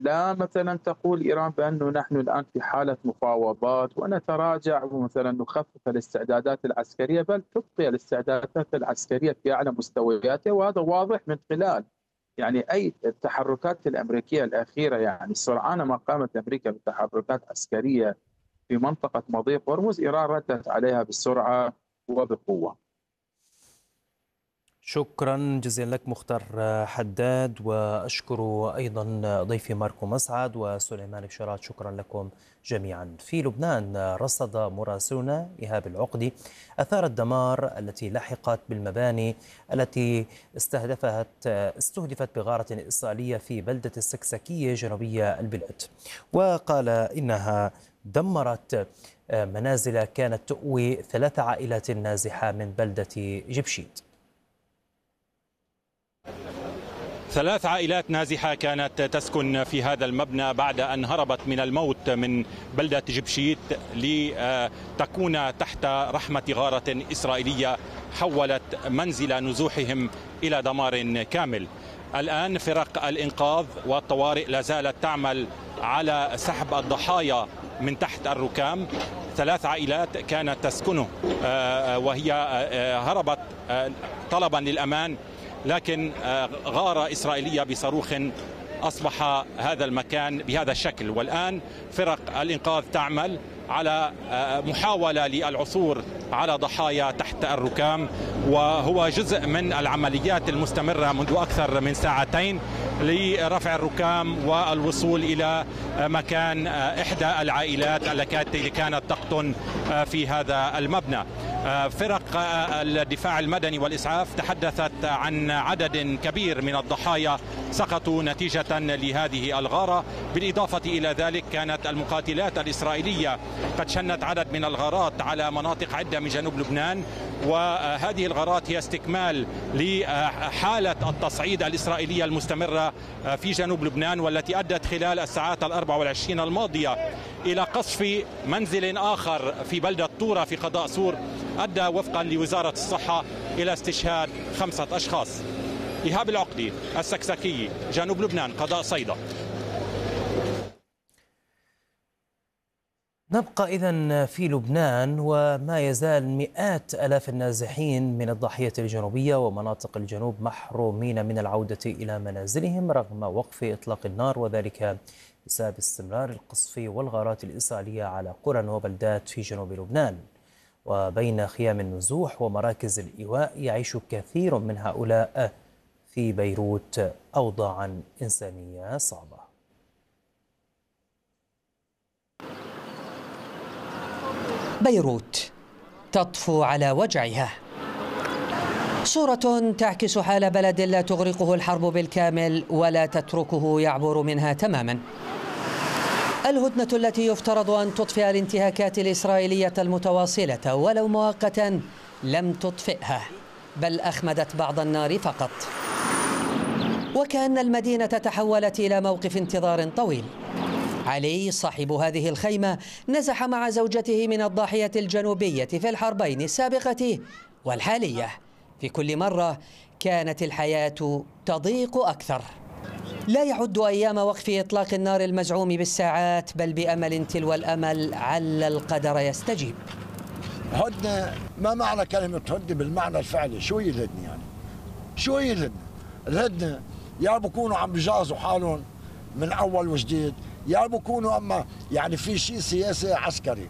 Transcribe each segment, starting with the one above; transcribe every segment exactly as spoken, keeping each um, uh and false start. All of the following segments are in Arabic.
لا مثلا تقول إيران بأنه نحن الآن في حالة مفاوضات ونتراجع ومثلا نخفف الاستعدادات العسكرية، بل تبقي الاستعدادات العسكرية في أعلى مستوياتها، وهذا واضح من خلال يعني أي التحركات الأمريكية الأخيرة. يعني سرعان ما قامت أمريكا بتحركات عسكرية في منطقة مضيق هرمز، إيران ردت عليها بسرعة وبقوة. شكرا جزيلا لك مختار حداد، وأشكر أيضا ضيفي ماركو مسعد وسليمان بشارات. شكرا لكم جميعا. في لبنان رصد مراسلنا إيهاب العقدي أثار الدمار التي لحقت بالمباني التي استهدفت استهدفت بغارة إسرائيلية في بلدة السكسكية جنوبية البلاد، وقال إنها دمرت منازل كانت تؤوي ثلاث عائلات نازحة من بلدة جبشيد. ثلاث عائلات نازحة كانت تسكن في هذا المبنى بعد أن هربت من الموت من بلدة جبشيت لتكون تحت رحمة غارة إسرائيلية حولت منزل نزوحهم إلى دمار كامل. الآن فرق الإنقاذ والطوارئ لا زالت تعمل على سحب الضحايا من تحت الركام. ثلاث عائلات كانت تسكنه وهي هربت طلبا للأمان، لكن غارة إسرائيلية بصاروخ أصبح هذا المكان بهذا الشكل. والآن فرق الإنقاذ تعمل على محاولة للعثور على ضحايا تحت الركام، وهو جزء من العمليات المستمرة منذ أكثر من ساعتين لرفع الركام والوصول إلى مكان إحدى العائلات التي كانت تقطن في هذا المبنى. فرق الدفاع المدني والإسعاف تحدثت عن عدد كبير من الضحايا سقطوا نتيجة لهذه الغارة. بالإضافة إلى ذلك كانت المقاتلات الإسرائيلية قد شنت عدد من الغارات على مناطق عدة من جنوب لبنان، وهذه الغارات هي استكمال لحالة التصعيد الإسرائيلية المستمرة في جنوب لبنان، والتي أدت خلال الساعات الأربع والعشرين الماضية إلى قصف منزل آخر في بلدة طورة في قضاء سور، أدى وفقا لوزارة الصحة إلى استشهاد خمسة أشخاص. إيهاب العقدي، السكسكي، جنوب لبنان، قضاء صيدا. نبقى إذن في لبنان، وما يزال مئات آلاف النازحين من الضاحية الجنوبية ومناطق الجنوب محرومين من العودة إلى منازلهم رغم وقف إطلاق النار، وذلك بسبب استمرار القصف والغارات الإسرائيلية على قرى وبلدات في جنوب لبنان. وبين خيام النزوح ومراكز الإيواء يعيش كثير من هؤلاء في بيروت أوضاعا إنسانية صعبة. بيروت تطفو على وجعها، صورة تعكس حال بلد لا تغرقه الحرب بالكامل ولا تتركه يعبر منها تماما. الهدنة التي يفترض أن تطفئ الانتهاكات الإسرائيلية المتواصلة ولو مؤقتا لم تطفئها، بل أخمدت بعض النار فقط، وكأن المدينة تحولت إلى موقف انتظار طويل. علي صاحب هذه الخيمة نزح مع زوجته من الضاحية الجنوبية في الحربين السابقة والحالية. في كل مرة كانت الحياة تضيق أكثر. لا يعد أيام وقف إطلاق النار المزعوم بالساعات، بل بأمل تلو الأمل عل القدر يستجيب. هدنة، ما معنى كلمة هدنة بالمعنى الفعلي؟ شو هي الهدنة يعني؟ شو هي الهدنة؟ الهدنة يا بكونوا عم بجازوا حالهم من أول وجديد، يا بكونوا أما يعني في شيء سياسي عسكري.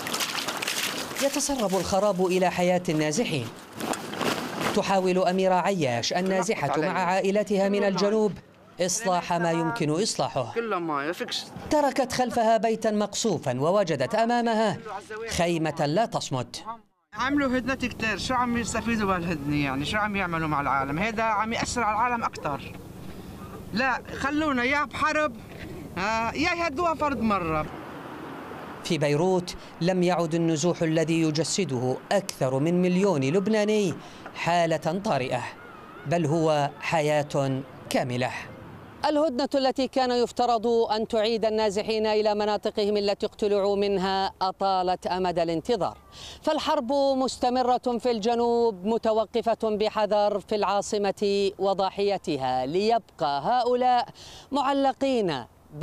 يتسرب الخراب إلى حياة النازحين. تحاول أميرة عياش النازحة مع عائلتها من الجنوب إصلاح ما يمكن إصلاحه. تركت خلفها بيتا مقصوفا ووجدت أمامها خيمة لا تصمد. عملوا هدنة كتير، شو عم يستفيدوا بهالهدنة يعني؟ شو عم يعملوا مع العالم؟ هذا عم يأثر على العالم أكثر. لا خلونا يا بحرب يا يهدوها فرد مرة. في بيروت لم يعد النزوح الذي يجسده أكثر من مليون لبناني حالة طارئة، بل هو حياة كاملة. الهدنة التي كان يفترض أن تعيد النازحين إلى مناطقهم التي اقتلعوا منها أطالت أمد الانتظار، فالحرب مستمرة في الجنوب متوقفة بحذر في العاصمة وضاحيتها، ليبقى هؤلاء معلقين